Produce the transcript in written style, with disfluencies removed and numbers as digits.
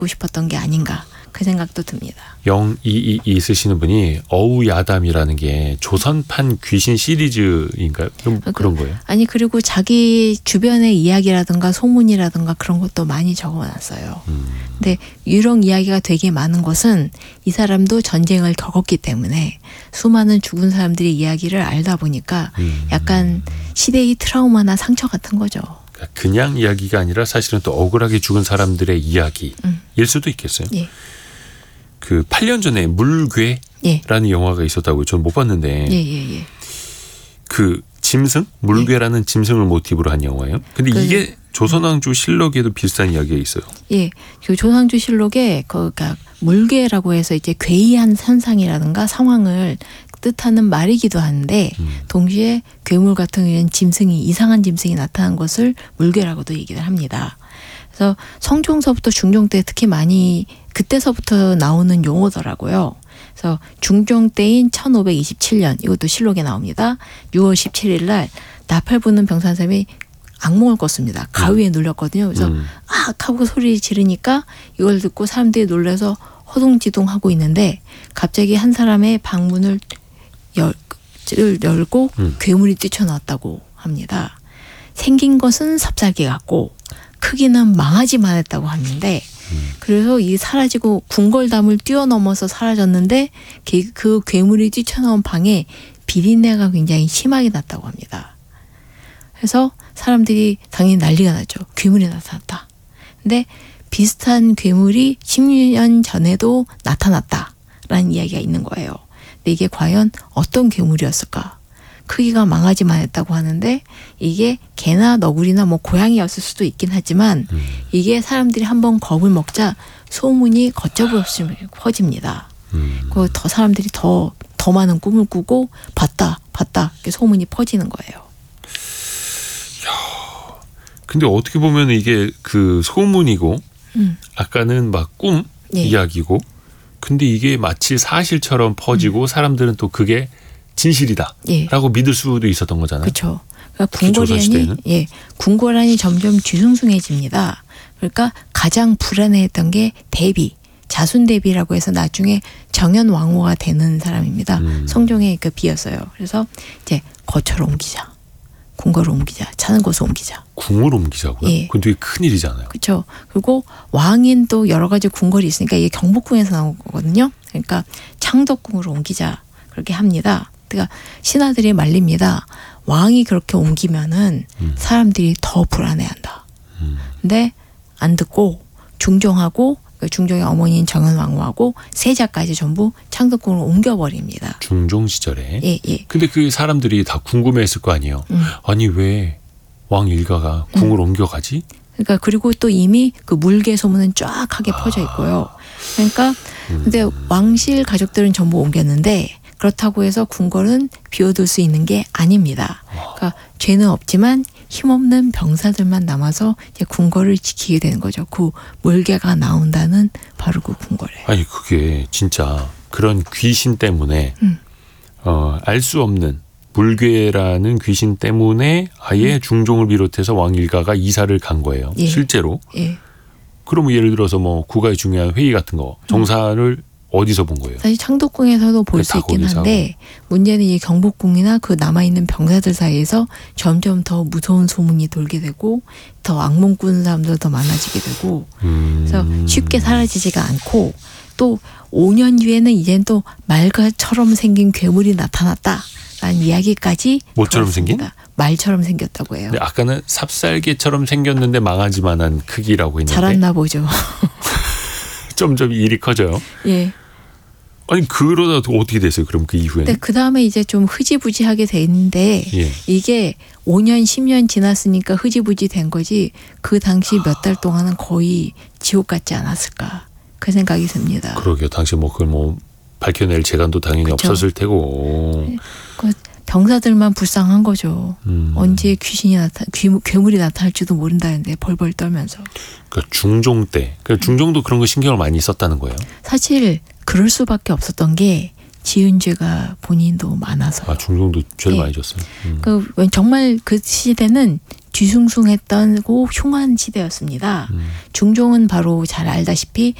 싶었던 게 아닌가 그 생각도 듭니다. 0222 쓰시는 분이 어우야담이라는 게 조선판 귀신 시리즈인가요? 그런 거예요? 아니 그리고 자기 주변의 이야기라든가 소문이라든가 그런 것도 많이 적어놨어요. 근데 이런 이야기가 되게 많은 것은 이 사람도 전쟁을 겪었기 때문에 수많은 죽은 사람들의 이야기를 알다 보니까 약간 시대의 트라우마나 상처 같은 거죠. 그냥 이야기가 아니라 사실은 또 억울하게 죽은 사람들의 이야기일 수도 있겠어요. 예. 그 8년 전에 물괴라는 영화가 있었다고 저는 못 봤는데 예. 그 짐승? 물괴라는 짐승을 모티브로 한 영화예요. 근데 이게 조선왕조 실록에도 비슷한 이야기가 있어요. 예. 그 조선왕조 실록에 그러니까 물괴라고 해서 이제 괴이한 현상이라든가 상황을 뜻하는 말이기도 한데 동시에 괴물 같은 이런 짐승이 이상한 짐승이 나타난 것을 물괴라고도 얘기를 합니다. 그래서 성종서부터 중종 때 특히 많이 그때서부터 나오는 용어더라고요. 그래서 중종 때인 1527년 이것도 실록에 나옵니다. 6월 17일 날 나팔 부는 병사님이 악몽을 꿨습니다. 가위에 눌렸거든요. 그래서 악 하고 소리 지르니까 이걸 듣고 사람들이 놀라서 허둥지둥하고 있는데 갑자기 한 사람의 방문을 열고 괴물이 뛰쳐나왔다고 합니다. 생긴 것은 삽살개 같고 크기는 망아지만 했다고 하는데 그래서 이 사라지고 궁궐담을 뛰어넘어서 사라졌는데 그 괴물이 뛰쳐나온 방에 비린내가 굉장히 심하게 났다고 합니다. 그래서 사람들이 당연히 난리가 나죠. 괴물이 나타났다. 근데 비슷한 괴물이 10년 전에도 나타났다라는 이야기가 있는 거예요. 근데 이게 과연 어떤 괴물이었을까? 크기가 망아지만 했다고 하는데 이게 개나 너구리나 뭐 고양이였을 수도 있긴 하지만 이게 사람들이 한번 겁을 먹자 소문이 걷잡없이 퍼집니다. 그 더 사람들이 더 많은 꿈을 꾸고 봤다 이렇게 소문이 퍼지는 거예요. 근데 어떻게 보면 이게 그 소문이고 아까는 막 꿈 이야기고 근데 이게 마치 사실처럼 퍼지고 사람들은 또 그게 진실이다라고 믿을 수도 있었던 거잖아요. 그렇죠. 그러니까 궁궐안이 점점 뒤숭숭해집니다. 그러니까 가장 불안해했던 게 대비, 자순 대비라고 해서 나중에 정현 왕후가 되는 사람입니다. 성종의 그 비였어요. 그래서 이제 거처를 옮기자, 궁궐을 옮기자, 사는 곳을 옮기자. 궁을 옮기자고요? 예. 그건 되게 큰일이잖아요. 그렇죠. 그리고 왕인 또 여러 가지 궁궐이 있으니까 이게 경복궁에서 나온 거거든요. 그러니까 창덕궁으로 옮기자 그렇게 합니다. 그러니까 신하들이 말립니다. 왕이 그렇게 옮기면은 사람들이 더 불안해한다. 근데 안 듣고 중종하고 중종의 어머니인 정현왕후하고 세자까지 전부 창덕궁으로 옮겨버립니다. 중종 시절에? 예. 근데 그 사람들이 다 궁금해했을 거 아니에요. 아니 왜 왕 일가가 궁을 옮겨가지? 그러니까 그리고 또 이미 그 물개 소문은 쫙하게 퍼져 있고요. 그러니까 근데 왕실 가족들은 전부 옮겼는데 그렇다고 해서 궁궐은 비워둘 수 있는 게 아닙니다. 그러니까 죄는 없지만 힘없는 병사들만 남아서 이제 궁궐을 지키게 되는 거죠. 그 물개가 나온다는 바로 그 궁궐에. 아니 그게 진짜 그런 귀신 때문에 알 수 없는 물괴라는 귀신 때문에 아예 중종을 비롯해서 왕 일가가 이사를 간 거예요. 예. 실제로. 예. 그러면 예를 들어서 뭐 국가의 중요한 회의 같은 거 정사를 어디서 본 거예요? 사실 창덕궁에서도 볼 수 있긴 한데 문제는 이 경복궁이나 그 남아있는 병사들 사이에서 점점 더 무서운 소문이 돌게 되고 더 악몽 꾸는 사람도 더 많아지게 되고 그래서 쉽게 사라지지가 않고 또 5년 뒤에는 이젠 또 말처럼 생긴 괴물이 나타났다라는 이야기까지 뭐처럼 들었습니다. 생긴? 말처럼 생겼다고 해요. 근데 아까는 삽살개처럼 생겼는데 망하지만한 크기라고 했는데 잘았나 보죠. 점점 일이 커져요. 예. 아니 그러다 어떻게 됐어요? 그럼 그 이후에는? 근데 그 다음에 이제 좀 흐지부지하게 됐는데 예. 이게 5년 10년 지났으니까 흐지부지 된 거지 그 당시 몇 달 동안은 거의 지옥 같지 않았을까 그 생각이 듭니다. 그러게요. 당시 뭐 그걸 뭐 밝혀낼 재간도 당연히 그쵸? 없었을 테고. 그 병사들만 불쌍한 거죠. 언제 괴물이 나타날지도 모른다는데 벌벌 떨면서. 그러니까 중종 때, 그러니까 중종도 그런 거 신경을 많이 썼다는 거예요. 사실 그럴 수밖에 없었던 게 지은 죄가 본인도 많아서. 아 중종도 죄를 예. 많이 졌어요. 정말 그 시대는 뒤숭숭했던 그 흉한 시대였습니다. 중종은 바로 잘 알다시피